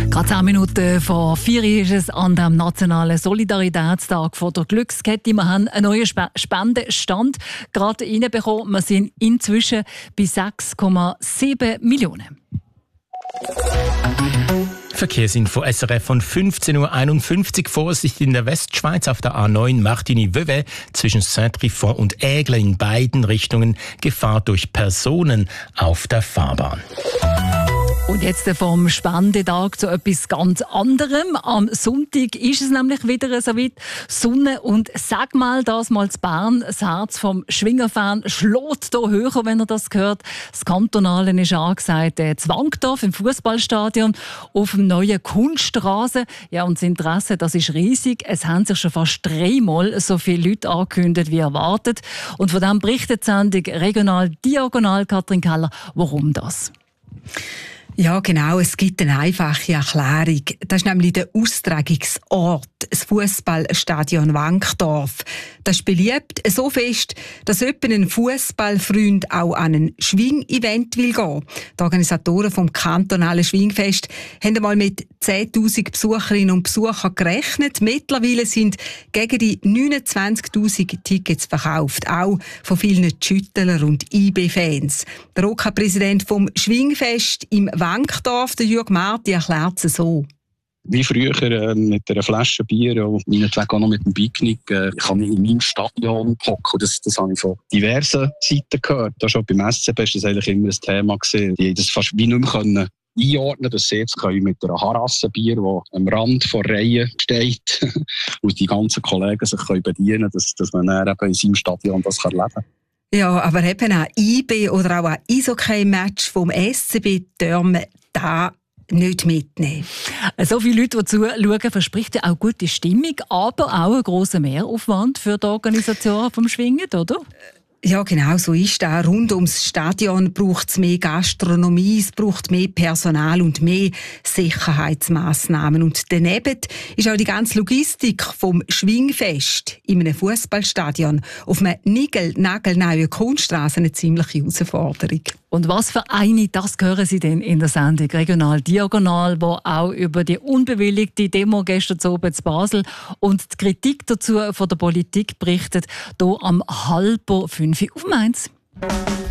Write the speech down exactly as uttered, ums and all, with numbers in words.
Gerade zehn Minuten vor vier ist es an dem nationalen Solidaritätstag von der Glückskette. Wir haben einen neuen Sp- Spendenstand gerade reinbekommen. Wir sind inzwischen bei sechs Komma sieben Millionen. Verkehrsinfo S R F von fünfzehn Uhr einundfünfzig. Vorsicht in der Westschweiz auf der A neun Martigny-Vevey zwischen Saint-Trifon und Aigle in beiden Richtungen. Gefahr durch Personen auf der Fahrbahn. Und jetzt vom Spendetag zu etwas ganz anderem. Am Sonntag ist es nämlich wieder so weit. Sonne und sag mal, das mal zu Bern. Das Herz vom Schwingerfan schlägt hier höher, wenn er das hört. Das Kantonale ist angesagt, äh, Zwangdorf im Fußballstadion auf dem neuen Kunstrasen. Ja, und das Interesse, das ist riesig. Es haben sich schon fast dreimal so viele Leute angekündigt wie erwartet. Und von dem berichtet die Sendung Regional Diagonal Katrin Keller. Warum das? Ja, genau. Es gibt eine einfache Erklärung. Das ist nämlich der Austragungsort, das Fußballstadion Wankdorf. Das ist beliebt so fest, dass etwa ein Fußballfreund auch an ein Schwing-Event will gehen. Die Organisatoren vom kantonalen Schwingfest haben einmal mit zehntausend Besucherinnen und Besuchern gerechnet. Mittlerweile sind gegen die neunundzwanzigtausend Tickets verkauft, auch von vielen Schüttler und I B-Fans. Der O K-Präsident vom Schwingfest im Wankdorf, der Jürg Marti, erklärt es so. Wie früher äh, mit einer Flasche Bier und meinetwegen auch noch mit dem Picknick. Äh, ich habe in meinem Stadion hocken. Das, das habe ich von diversen Seiten gehört. Das schon beim S C B war das eigentlich immer ein Thema gewesen. Die das fast wie nicht mehr können einordnen, dass sie jetzt können mit einer Harasse Bier, die am Rand der Reihe steht, und die ganzen Kollegen sich können bedienen können, dass, dass man dann eben in seinem Stadion das erleben kann. Ja, aber eben ein I B oder auch ein Eishockey-Match vom S C B dürfen da nicht mitnehmen. So viele Leute, die zuschauen, verspricht ja auch gute Stimmung, aber auch einen grossen Mehraufwand für die Organisatoren vom Schwingen, oder? Ja, genau, so ist das. Rund ums Stadion braucht es mehr Gastronomie, es braucht mehr Personal und mehr Sicherheitsmaßnahmen. Und daneben ist auch die ganze Logistik vom Schwingfest in einem Fußballstadion auf einer nagelneuen Kunststraße eine ziemliche Herausforderung. Und was für eine, das hören Sie denn in der Sendung Regional Diagonal, wo auch über die unbewilligte Demo gestern oben in Basel und die Kritik dazu von der Politik berichtet, hier am halber fünf auf Mainz.